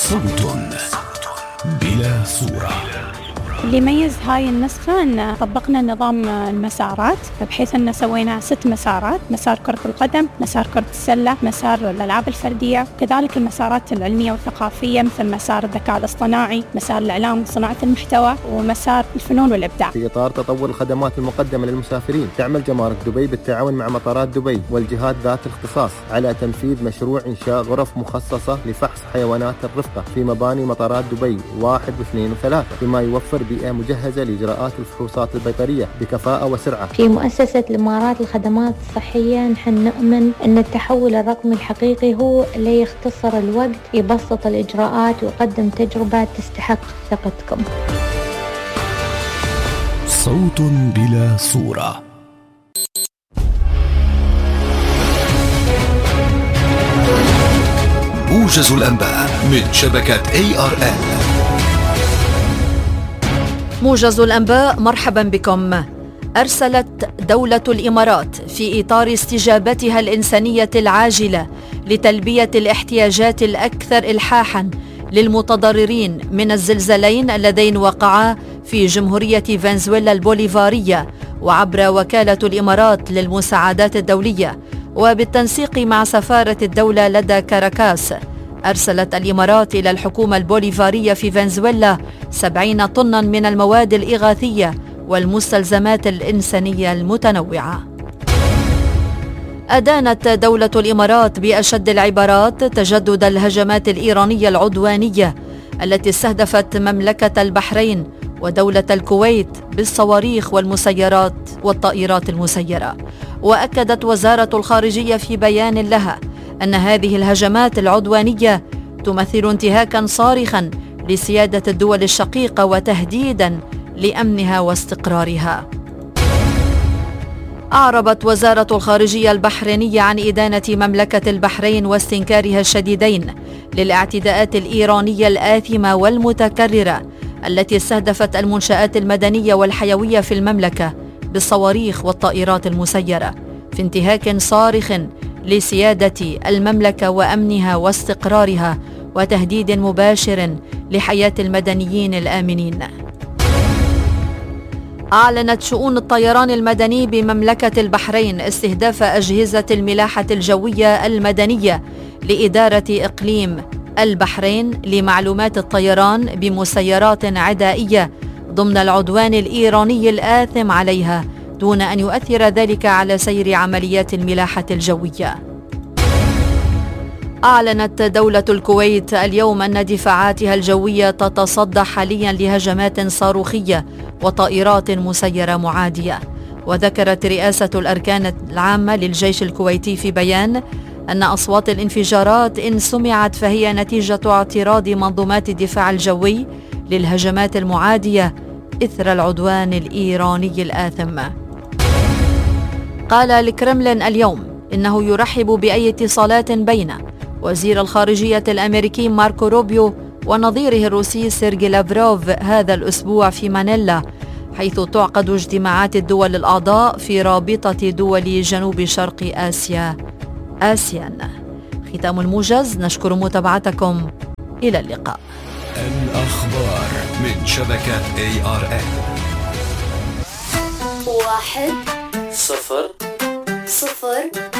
صوت بلا صورة. اللي يميز هاي النسخة أن طبقنا نظام المسارات، بحيث أن سوينا 6 مسارات: مسار كرة القدم، مسار كرة السلة، مسار الألعاب الفردية، كذلك المسارات العلمية والثقافية مثل مسار الذكاء الاصطناعي، مسار الإعلام وصناعة المحتوى، ومسار الفنون والإبداع. في إطار تطور الخدمات المقدمة للمسافرين، تعمل جمارك دبي بالتعاون مع مطارات دبي والجهات ذات الاختصاص على تنفيذ مشروع إنشاء غرف مخصصة لفحص حيوانات الرفقة في مباني مطارات دبي 1 و2 و3، بما يوفر بيئة مجهزة لإجراءات الفحوصات البيطرية بكفاءة وسرعة. في مؤسسة الإمارات للخدمات الصحية نحن نؤمن أن التحول الرقمي الحقيقي هو اللي يختصر الوقت، يبسط الإجراءات ويقدم تجربة تستحق ثقتكم. صوت بلا صورة. موجز الأنباء من شبكة ARN. موجز الأنباء، مرحبا بكم. أرسلت دولة الإمارات في إطار استجابتها الإنسانية العاجلة لتلبية الاحتياجات الأكثر إلحاحا للمتضررين من الزلزالين اللذين وقعا في جمهورية فنزويلا البوليفارية، وعبر وكالة الإمارات للمساعدات الدولية وبالتنسيق مع سفارة الدولة لدى كاراكاس، أرسلت الإمارات إلى الحكومة البوليفارية في فنزويلا 70 طنا من المواد الإغاثية والمستلزمات الإنسانية المتنوعة. أدانت دولة الإمارات بأشد العبارات تجدد الهجمات الإيرانية العدوانية التي استهدفت مملكة البحرين ودولة الكويت بالصواريخ والمسيرات والطائرات المسيرة. وأكدت وزارة الخارجية في بيان لها أن هذه الهجمات العدوانية تمثل انتهاكا صارخا لسيادة الدول الشقيقة وتهديدا لأمنها واستقرارها. أعربت وزارة الخارجية البحرينية عن إدانة مملكة البحرين واستنكارها الشديدين للاعتداءات الإيرانية الآثمة والمتكررة التي استهدفت المنشآت المدنية والحيوية في المملكة بالصواريخ والطائرات المسيرة، في انتهاك صارخ لسيادة المملكة وأمنها واستقرارها وتهديد مباشر لحياة المدنيين الآمنين. أعلنت شؤون الطيران المدني بمملكة البحرين استهداف أجهزة الملاحة الجوية المدنية لإدارة إقليم البحرين لمعلومات الطيران بمسيرات عدائية ضمن العدوان الإيراني الآثم عليها، دون أن يؤثر ذلك على سير عمليات الملاحة الجوية. أعلنت دولة الكويت اليوم أن دفاعاتها الجوية تتصدى حاليا لهجمات صاروخية وطائرات مسيرة معادية. وذكرت رئاسة الأركان العامة للجيش الكويتي في بيان أن أصوات الانفجارات إن سمعت فهي نتيجة اعتراض منظومات الدفاع الجوي للهجمات المعادية إثر العدوان الإيراني الآثم. قال الكرملين اليوم إنه يرحب بأي اتصالات بين وزير الخارجية الأمريكي ماركو روبيو ونظيره الروسي سيرجي لافروف هذا الأسبوع في مانيلا، حيث تعقد اجتماعات الدول الأعضاء في رابطة دول جنوب شرق آسيا آسيان. ختام الموجز، نشكر متابعتكم، إلى اللقاء. الأخبار من شبكة ARN. 1 0 0